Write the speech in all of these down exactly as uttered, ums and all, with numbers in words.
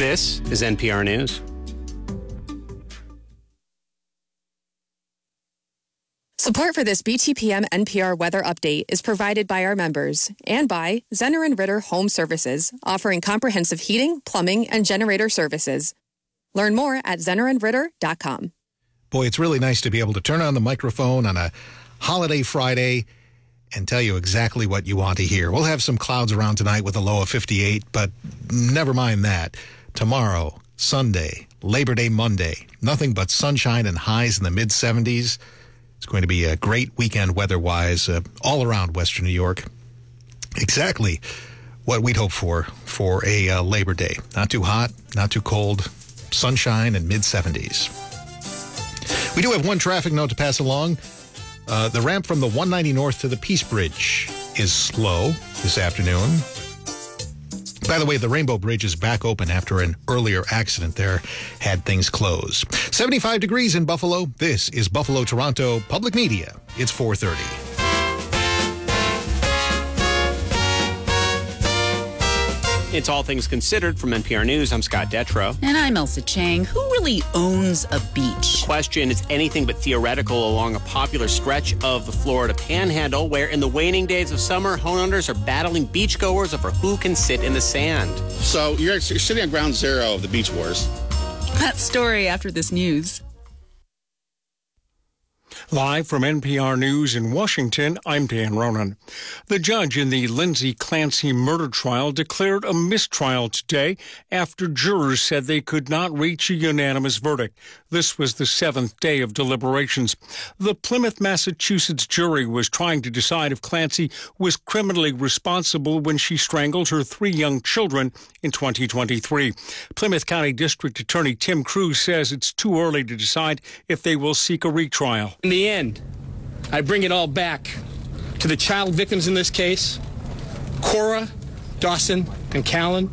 This is N P R News. Support for this B T P M N P R weather update is provided by our members and by Zenner and Ritter Home Services, offering comprehensive heating, plumbing, and generator services. Learn more at zenner and ritter dot com. Boy, it's really nice to be able to turn on the microphone on a holiday Friday and tell you exactly what you want to hear. We'll have some clouds around tonight with a low of fifty-eight, but never mind that. Tomorrow, Sunday, Labor Day Monday, nothing but sunshine and highs in the mid seventies. It's going to be a great weekend weather-wise uh, all around Western New York. Exactly what we'd hope for for a uh, Labor Day. Not too hot, not too cold, sunshine and mid seventies. We do have one traffic note to pass along. Uh, the ramp from the one ninety North to the Peace Bridge is slow this afternoon. By the way, the Rainbow Bridge is back open after an earlier accident there had things closed. seventy-five degrees in Buffalo. This is Buffalo Toronto Public Media. It's four thirty. It's All Things Considered from N P R News. I'm Scott Detrow. And I'm Elsa Chang. Who really owns a beach? The question is anything but theoretical along a popular stretch of the Florida Panhandle, where in the waning days of summer, homeowners are battling beachgoers over who can sit in the sand. So you're, you're sitting on ground zero of the beach wars. That story after this news. Live from N P R News in Washington, I'm Dan Ronan. The judge in the Lindsay Clancy murder trial declared a mistrial today after jurors said they could not reach a unanimous verdict. This was the seventh day of deliberations. The Plymouth, Massachusetts jury was trying to decide if Clancy was criminally responsible when she strangled her three young children in twenty twenty-three. Plymouth County District Attorney Tim Cruz says it's too early to decide if they will seek a retrial. In the end, I bring it all back to the child victims in this case, Cora, Dawson, and Callan.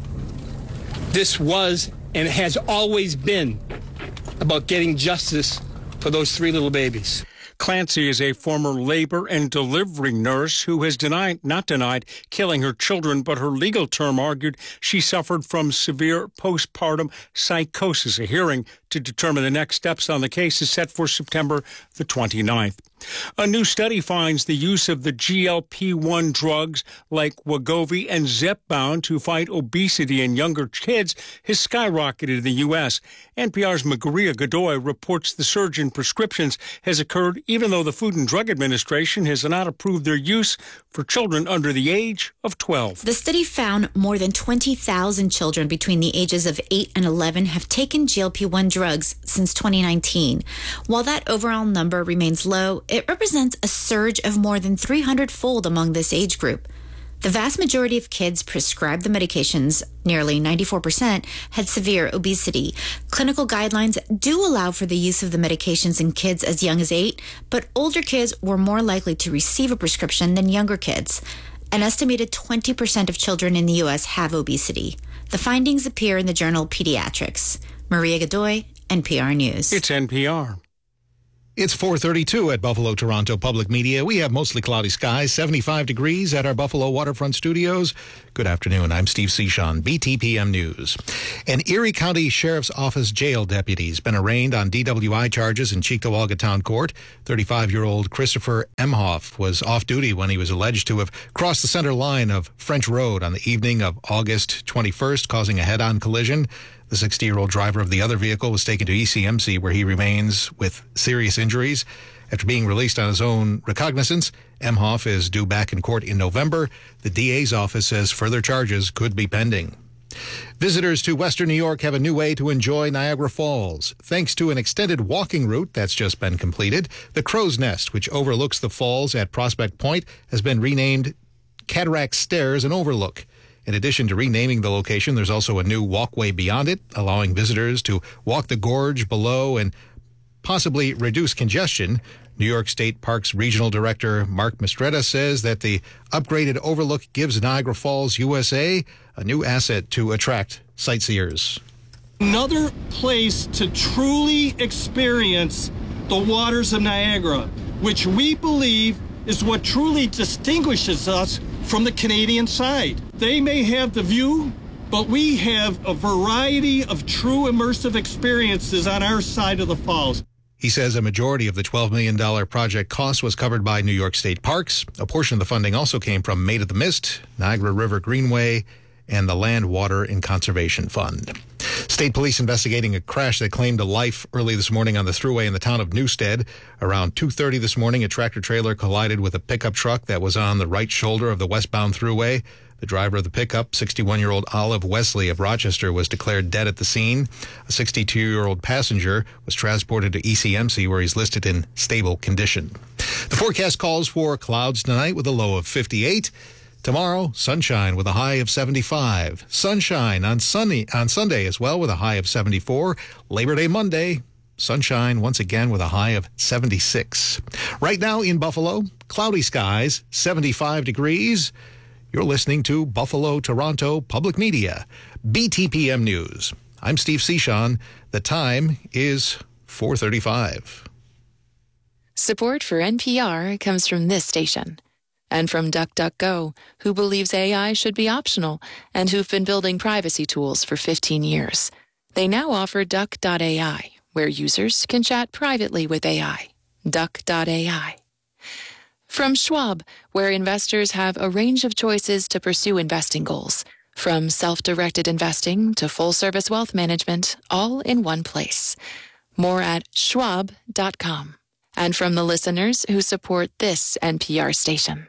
This was and has always been about getting justice for those three little babies. Clancy is a former labor and delivery nurse who has denied, not denied, killing her children, but her legal term argued she suffered from severe postpartum psychosis. A hearing to determine the next steps on the case is set for September the twenty-ninth. A new study finds the use of the G L P one drugs like Wegovy and Zepbound to fight obesity in younger kids has skyrocketed in the U S. N P R's Maria Godoy reports the surge in prescriptions has occurred even though the Food and Drug Administration has not approved their use for children under the age of twelve. The study found more than twenty thousand children between the ages of eight and eleven have taken G L P one drugs since twenty nineteen. While that overall number remains low, it represents a surge of more than three hundred fold among this age group. The vast majority of kids prescribed the medications, nearly ninety-four percent, had severe obesity. Clinical guidelines do allow for the use of the medications in kids as young as eight, but older kids were more likely to receive a prescription than younger kids. An estimated twenty percent of children in the U S have obesity. The findings appear in the journal Pediatrics. Maria Godoy, N P R News. It's N P R. It's four thirty-two at Buffalo Toronto Public Media. We have mostly cloudy skies, seventy-five degrees at our Buffalo Waterfront Studios. Good afternoon. I'm Steve Cichon, B T P M News. An Erie County Sheriff's Office jail deputy has been arraigned on D W I charges in Cheektowaga Town Court. thirty-five-year-old Christopher Emhoff was off duty when he was alleged to have crossed the center line of French Road on the evening of August twenty-first, causing a head-on collision. The sixty-year-old driver of the other vehicle was taken to E C M C, where he remains with serious injuries. After being released on his own recognizance, Emhoff is due back in court in November. The D A's office says further charges could be pending. Visitors to Western New York have a new way to enjoy Niagara Falls. Thanks to an extended walking route that's just been completed, the Crow's Nest, which overlooks the falls at Prospect Point, has been renamed Cataract Stairs and Overlook. In addition to renaming the location, there's also a new walkway beyond it, allowing visitors to walk the gorge below and possibly reduce congestion. New York State Parks Regional Director Mark Mistretta says that the upgraded overlook gives Niagara Falls, U S A, a new asset to attract sightseers. Another place to truly experience the waters of Niagara, which we believe is what truly distinguishes us from the Canadian side. They may have the view but we have a variety of true immersive experiences on our side of the falls. He says a majority of the twelve million dollars project cost was covered by New York State Parks. A portion of the funding also came from Maid of the Mist, Niagara River Greenway, and the Land, Water, and Conservation Fund. State police investigating a crash that claimed a life early this morning on the thruway in the town of Newstead. Around two thirty this morning, a tractor-trailer collided with a pickup truck that was on the right shoulder of the westbound thruway. The driver of the pickup, sixty-one-year-old Olive Wesley of Rochester, was declared dead at the scene. A sixty-two-year-old passenger was transported to E C M C, where he's listed in stable condition. The forecast calls for clouds tonight with a low of fifty-eight. Tomorrow, sunshine with a high of seventy-five. Sunshine on Sunday, on Sunday as well with a high of seventy-four. Labor Day Monday, sunshine once again with a high of seventy-six. Right now in Buffalo, cloudy skies, seventy-five degrees. You're listening to Buffalo Toronto Public Media, B T P M News. I'm Steve Cichon. The time is four thirty-five. Support for N P R comes from this station and from DuckDuckGo, who believes A I should be optional and who've been building privacy tools for fifteen years. They now offer Duck dot A I, where users can chat privately with A I. Duck dot A I. From Schwab, where investors have a range of choices to pursue investing goals, from self-directed investing to full-service wealth management, all in one place. More at schwab dot com. And from the listeners who support this N P R station.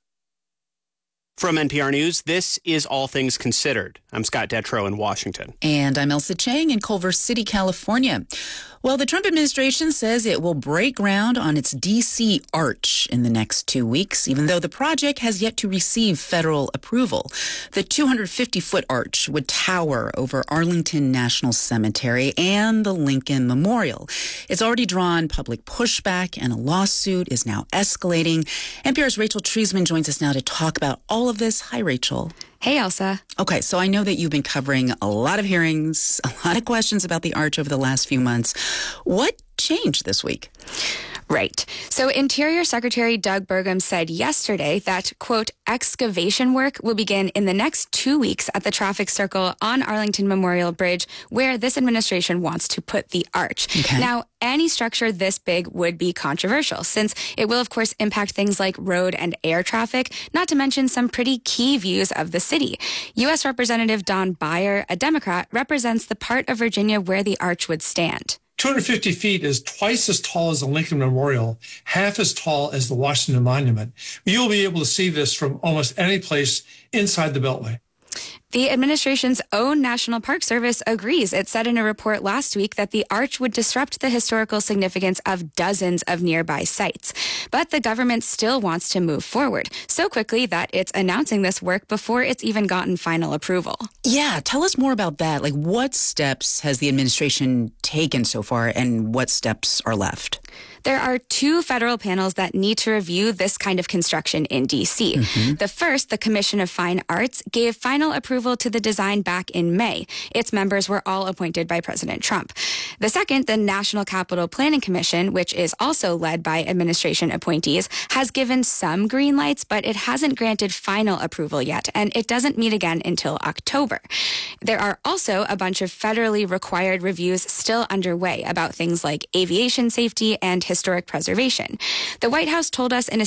From N P R News, this is All Things Considered. I'm Scott Detrow in Washington. And I'm Elsa Chang in Culver City, California. Well, the Trump administration says it will break ground on its D C Arch in the next two weeks, even though the project has yet to receive federal approval. The two hundred fifty foot arch would tower over Arlington National Cemetery and the Lincoln Memorial. It's already drawn public pushback, and a lawsuit is now escalating. N P R's Rachel Treisman joins us now to talk about all of this. Hi, Rachel. Hey, Elsa. Okay, so I know that you've been covering a lot of hearings, a lot of questions about the arch over the last few months. What changed this week? Right. So Interior Secretary Doug Burgum said yesterday that, quote, excavation work will begin in the next two weeks at the traffic circle on Arlington Memorial Bridge, where this administration wants to put the arch. Okay. Now, any structure this big would be controversial, since it will, of course, impact things like road and air traffic, not to mention some pretty key views of the city. U S Representative Don Beyer, a Democrat, represents the part of Virginia where the arch would stand. two hundred fifty feet is twice as tall as the Lincoln Memorial, half as tall as the Washington Monument. You'll be able to see this from almost any place inside the Beltway. The administration's own National Park Service agrees. It said in a report last week that the arch would disrupt the historical significance of dozens of nearby sites. But the government still wants to move forward so quickly that it's announcing this work before it's even gotten final approval. Yeah, tell us more about that. Like, what steps has the administration taken so far, and what steps are left? There are two federal panels that need to review this kind of construction in D C. Mm-hmm. The first, the Commission of Fine Arts, gave final approval to the design back in May. Its members were all appointed by President Trump. The second, the National Capital Planning Commission, which is also led by administration appointees, has given some green lights, but it hasn't granted final approval yet, and it doesn't meet again until October. There are also a bunch of federally required reviews still underway about things like aviation safety and historic preservation. The White House told us in a